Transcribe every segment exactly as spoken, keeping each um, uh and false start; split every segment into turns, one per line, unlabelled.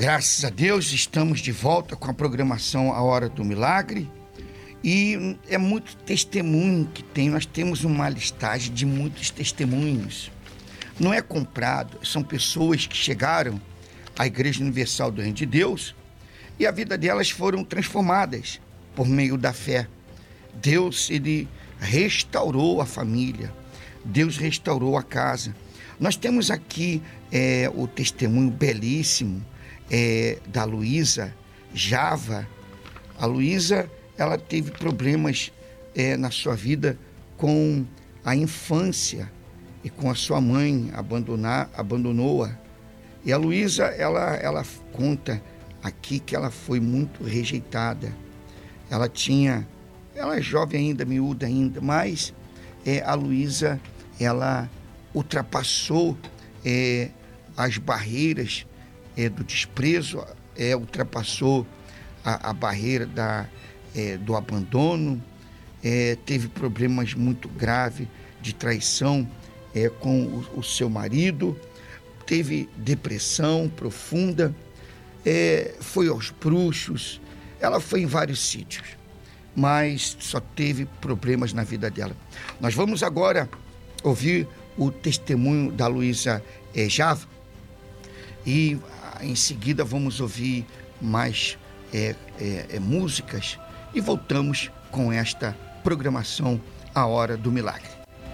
Graças a Deus, estamos de volta com a programação A Hora do Milagre e é muito testemunho que tem, nós temos uma listagem de muitos testemunhos. Não é comprado, são pessoas que chegaram à Igreja Universal do Reino de Deus e a vida delas foram transformadas por meio da fé. Deus, ele restaurou a família, Deus restaurou a casa. Nós temos aqui é, o testemunho belíssimo É, da Luísa Java. A Luísa, ela teve problemas é, na sua vida com a infância e com a sua mãe abandonar, abandonou-a. E a Luísa, ela, ela conta aqui que ela foi muito rejeitada. Ela tinha, ela é jovem ainda, miúda ainda, mas é, a Luísa, ela ultrapassou é, as barreiras É, do desprezo, é, ultrapassou a, a barreira da, é, do abandono, é, teve problemas muito graves de traição é, com o, o seu marido, teve depressão profunda, é, foi aos bruxos, ela foi em vários sítios, mas só teve problemas na vida dela. Nós vamos agora ouvir o testemunho da Luísa é, Java e em seguida vamos ouvir mais é, é, é, músicas e voltamos com esta programação A Hora do Milagre.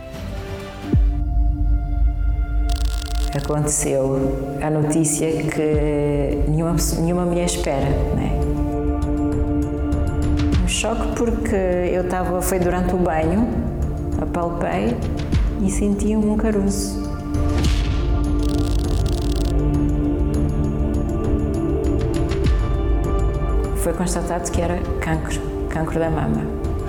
Aconteceu a notícia que nenhuma, nenhuma mulher espera, né? Um choque porque eu estava, foi durante o banho, apalpei e senti um caroço. Foi constatado que era cancro, cancro da mama.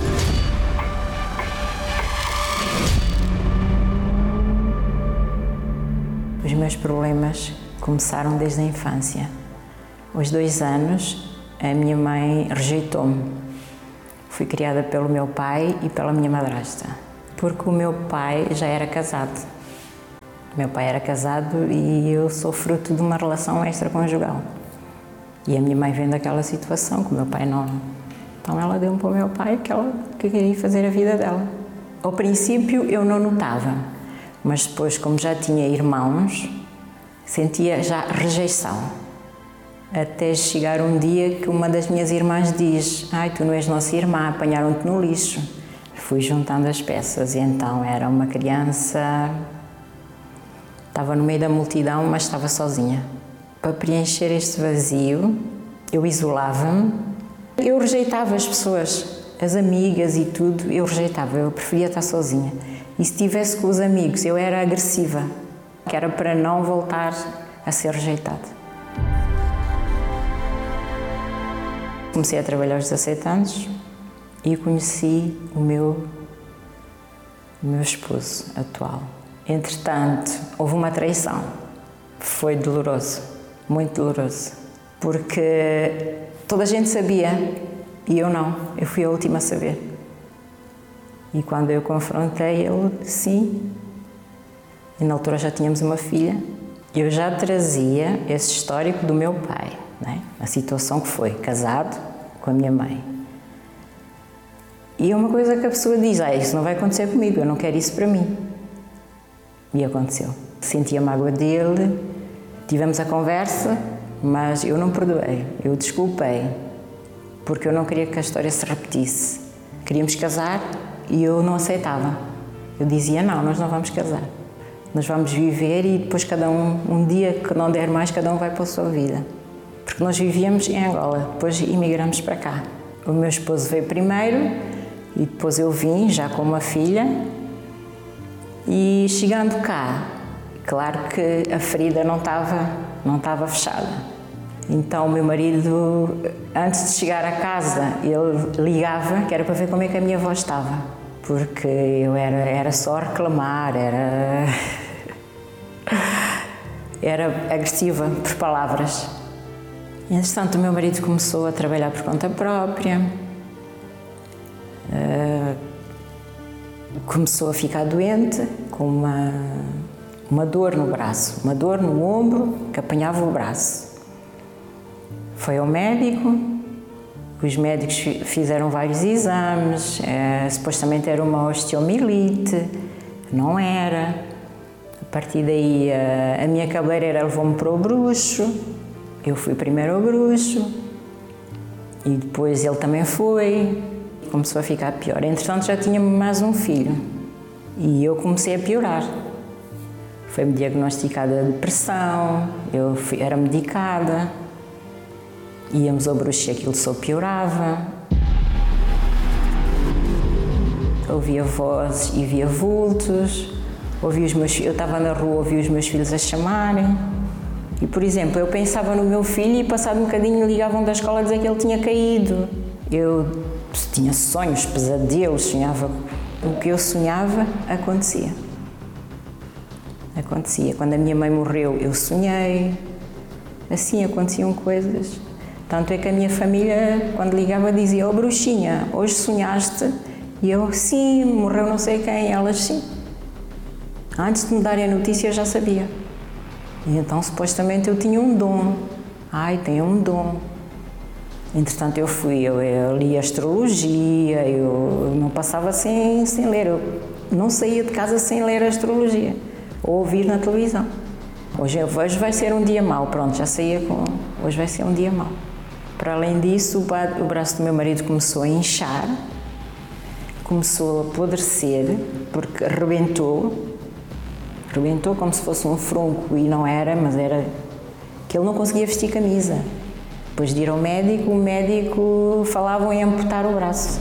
Os meus problemas começaram desde a infância. Aos dois anos, a minha mãe rejeitou-me. Fui criada pelo meu pai e pela minha madrasta, porque o meu pai já era casado. O meu pai era casado e eu sou fruto de uma relação extraconjugal. E a minha mãe vendo aquela situação, que o meu pai não... Então ela deu-me para o meu pai que ela que queria fazer a vida dela. Ao princípio eu não notava, mas depois, como já tinha irmãos, sentia já rejeição. Até chegar um dia que uma das minhas irmãs diz: ai, tu não és nossa irmã, apanharam-te no lixo. Fui juntando as peças e então era uma criança... Estava no meio da multidão, mas estava sozinha. Para preencher este vazio, eu isolava-me, eu rejeitava as pessoas, as amigas e tudo, eu rejeitava, eu preferia estar sozinha. E se estivesse com os amigos, eu era agressiva, que era para não voltar a ser rejeitada. Comecei a trabalhar aos dezassete anos e conheci o meu, o meu esposo atual. Entretanto, houve uma traição, foi doloroso. Muito doloroso, porque toda a gente sabia e eu não, eu fui a última a saber. E quando eu confrontei ele, sim, e na altura já tínhamos uma filha, eu já trazia esse histórico do meu pai, né? A situação que foi, casado com a minha mãe. E é uma coisa que a pessoa diz: ah, isso não vai acontecer comigo, eu não quero isso para mim. E aconteceu. Senti a mágoa dele. Tivemos a conversa, mas eu não perdoei, eu desculpei, porque eu não queria que a história se repetisse. Queríamos casar e eu não aceitava. Eu dizia: não, nós não vamos casar. Nós vamos viver e depois cada um, um dia que não der mais, cada um vai para a sua vida. Porque nós vivíamos em Angola, depois imigramos para cá. O meu esposo veio primeiro e depois eu vim, já com uma filha, e chegando cá, claro que a ferida não estava, não estava fechada. Então o meu marido, antes de chegar a casa, ele ligava, que era para ver como é que a minha avó estava. Porque eu era, era só reclamar, era... era agressiva por palavras. E, entretanto, o meu marido começou a trabalhar por conta própria. Uh, começou a ficar doente, com uma... uma dor no braço, uma dor no ombro que apanhava o braço. Foi ao médico, os médicos fizeram vários exames, é, supostamente era uma osteomielite, não era. A partir daí a, a minha cabeleireira levou-me para o bruxo, eu fui primeiro ao bruxo e depois ele também foi, começou a ficar pior. Entretanto já tinha mais um filho e eu comecei a piorar. Foi-me diagnosticada depressão, eu fui, era medicada, íamos ao bruxo e aquilo só piorava. Ouvia vozes e via vultos, ouvia os meus, eu estava na rua, ouvia os meus filhos a chamarem. E, por exemplo, eu pensava no meu filho e passado um bocadinho ligavam da escola a dizer que ele tinha caído. Eu tinha sonhos, pesadelos, sonhava. O que eu sonhava acontecia. Acontecia. Quando a minha mãe morreu, eu sonhei. Assim aconteciam coisas. Tanto é que a minha família, quando ligava, dizia: "Oh, bruxinha, hoje sonhaste?" E eu: "Sim, morreu não sei quem." E elas: "Sim." Antes de me darem a notícia, eu já sabia. E então, supostamente, eu tinha um dom. Ai, tenho um dom. Entretanto, eu fui, eu, eu li astrologia, eu não passava sem, sem ler. Eu não saía de casa sem ler astrologia. Ou ouvir na televisão. Hoje eu vejo, vai ser um dia mau. Pronto, já saía com... Hoje vai ser um dia mau. Para além disso, o, ba... o braço do meu marido começou a inchar. Começou a apodrecer, porque rebentou. Rebentou como se fosse um frunco, e não era, mas era que ele não conseguia vestir camisa. Depois de ir ao médico, o médico falavam em amputar o braço.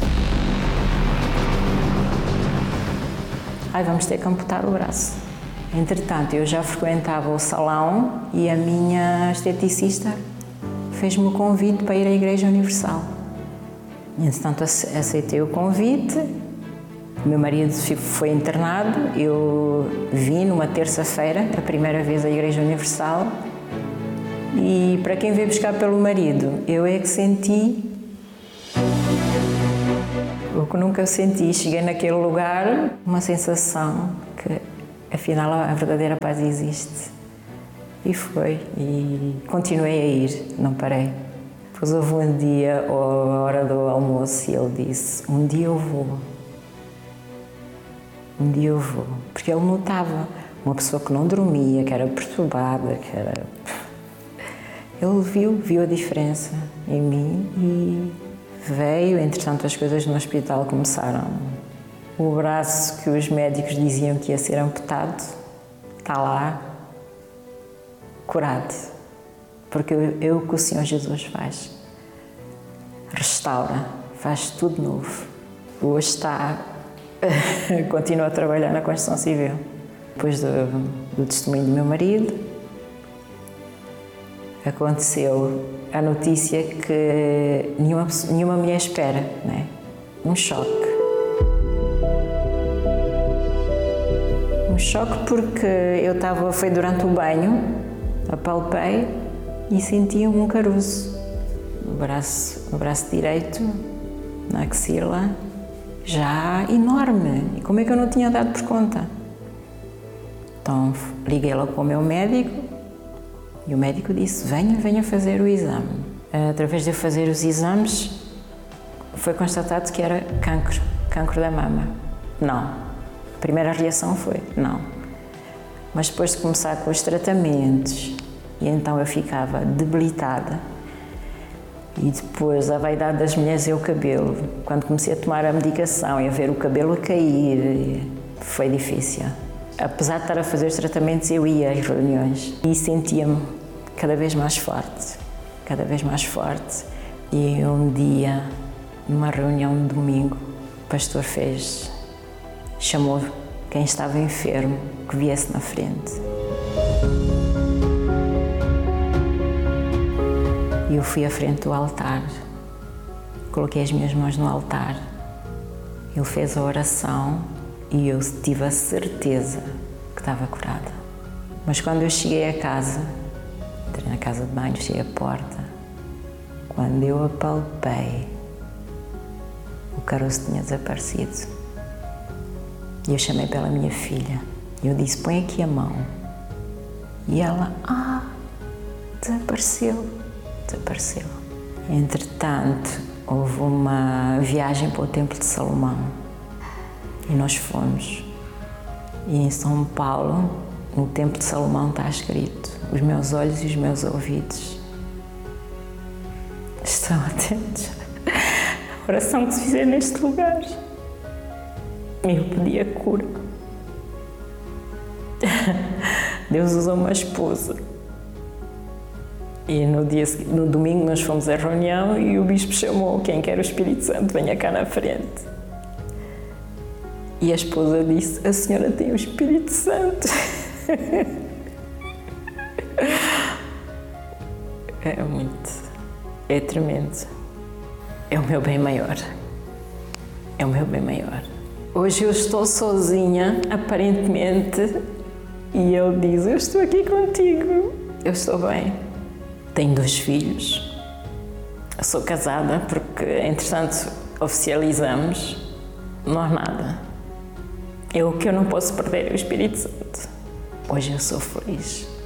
Ai, vamos ter que amputar o braço. Entretanto, eu já frequentava o salão e a minha esteticista fez-me o convite para ir à Igreja Universal. Entretanto, aceitei o convite. O meu marido foi internado, eu vim numa terça-feira, a primeira vez à Igreja Universal, e para quem veio buscar pelo marido, eu é que senti o que nunca senti. Cheguei naquele lugar, uma sensação que, afinal, a verdadeira paz existe. E foi, e continuei a ir, não parei. Depois houve um dia, à hora do almoço, e ele disse: "Um dia eu vou. Um dia eu vou." Porque ele notava uma pessoa que não dormia, que era perturbada, que era... Ele viu, viu a diferença em mim e veio. Entretanto, as coisas no hospital começaram. O braço que os médicos diziam que ia ser amputado está lá, curado. Porque é o que o Senhor Jesus faz. Restaura, faz tudo novo. Hoje está... Continuo a trabalhar na construção civil. Depois do, do testemunho do meu marido, aconteceu a notícia que nenhuma, nenhuma mulher espera, né? Um choque. Um choque porque eu estava, foi durante o banho, apalpei e senti um caroço no braço, no braço direito, na axila, já enorme. E como é que eu não tinha dado por conta? Então liguei logo para o meu médico e o médico disse: venha, venha fazer o exame. Através de eu fazer os exames, foi constatado que era cancro, cancro da mama. Não. A primeira reação foi não. Mas depois de começar com os tratamentos, e então eu ficava debilitada. E depois a vaidade das mulheres é o cabelo. Quando comecei a tomar a medicação e a ver o cabelo a cair, foi difícil. Apesar de estar a fazer os tratamentos, eu ia às reuniões e sentia-me cada vez mais forte, cada vez mais forte. E um dia, numa reunião de domingo, o pastor fez, chamou quem estava enfermo que viesse na frente. E eu fui à frente do altar, coloquei as minhas mãos no altar, ele fez a oração e eu tive a certeza que estava curada. Mas quando eu cheguei a casa, entrei na casa de banho, cheguei à porta, quando eu apalpei, o caroço tinha desaparecido. E eu chamei pela minha filha e eu disse: põe aqui a mão. E ela: ah, desapareceu. desapareceu. Entretanto, houve uma viagem para o Templo de Salomão e nós fomos. E em São Paulo, no Templo de Salomão está escrito: os meus olhos e os meus ouvidos estão atentos à oração que se fizer neste lugar. Eu pedi a cura. Deus usou uma esposa. E no, dia, no domingo nós fomos à reunião e o bispo chamou: quem quer o Espírito Santo, venha cá na frente. E a esposa disse: a senhora tem o Espírito Santo. É muito, é tremendo. É o meu bem maior. É o meu bem maior. Hoje eu estou sozinha, aparentemente, e ele diz: eu estou aqui contigo. Eu estou bem. Tenho dois filhos. Eu sou casada porque, entretanto, oficializamos. Não há nada. Eu, o que eu não posso perder é o Espírito Santo. Hoje eu sou feliz.